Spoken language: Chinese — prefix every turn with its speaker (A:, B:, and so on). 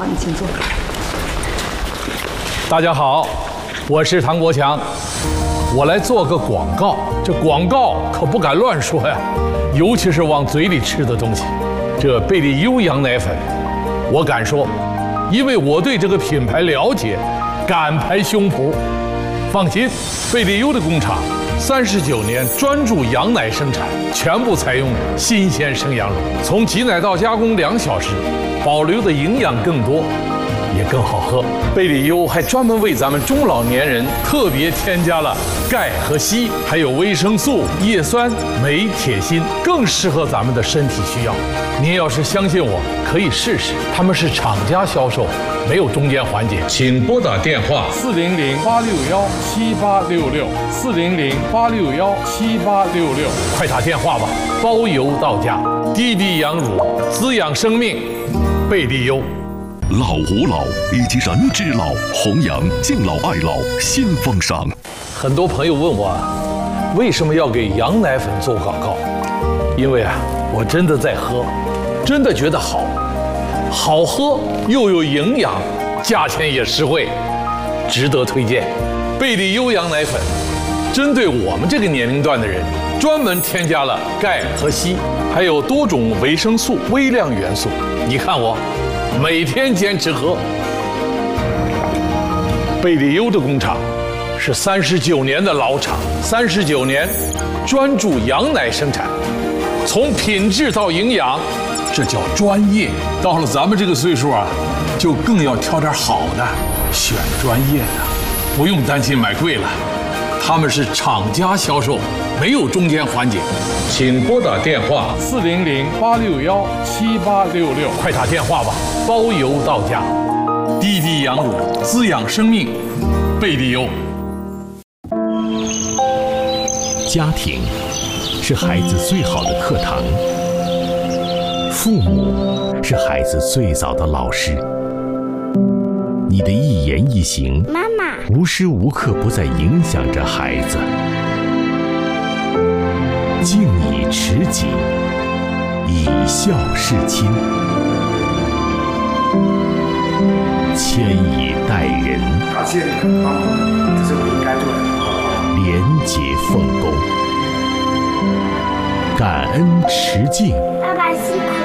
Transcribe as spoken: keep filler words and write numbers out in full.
A: 好，你请坐。
B: 大家好，我是唐国强，我来做个广告。这广告可不敢乱说呀，尤其是往嘴里吃的东西。这贝利优羊奶粉，我敢说，因为我对这个品牌了解，敢拍胸脯。放心，贝利优的工厂三十九年专注羊奶生产，全部采用新鲜生羊乳，从挤奶到加工两小时，保留的营养更多，也更好喝。贝利优还专门为咱们中老年人特别添加了钙和硒，还有维生素、叶酸、镁、铁、锌，更适合咱们的身体需要。您要是相信我，可以试试。他们是厂家销售，没有中间环节。请拨打电话
C: 四零零八六幺七八六六四零零八六幺七八六六，
B: 快打电话吧，包邮到家。滴滴羊乳，滋养生命，贝利优。
D: 老吾老以及人之老，弘扬敬老爱老新风尚。
B: 很多朋友问我，为什么要给羊奶粉做广告？因为啊，我真的在喝，真的觉得好，好喝又有营养，价钱也实惠，值得推荐。贝利优羊奶粉，针对我们这个年龄段的人，专门添加了钙和硒，还有多种维生素、微量元素。你看我。每天坚持喝。贝利优的工厂是三十九年的老厂，三十九年专注羊奶生产，从品质到营养，这叫专业。到了咱们这个岁数啊，就更要挑点好的，选专业的，不用担心买贵了。他们是厂家销售，没有中间环节。请拨打电话
C: 四零零八六幺七八六六，
B: 快打电话吧，包邮到家。滴滴羊乳，滋养生命，贝利优。
D: 家庭是孩子最好的课堂，父母是孩子最早的老师。你的一言一行，
E: 妈妈
D: 无时无刻不在影响着孩子。敬以持己，以孝事亲，谦以待人，
F: 感谢你们帮我，这是我应该做的。
D: 廉洁奉公，感恩持敬。
E: 爸爸辛苦。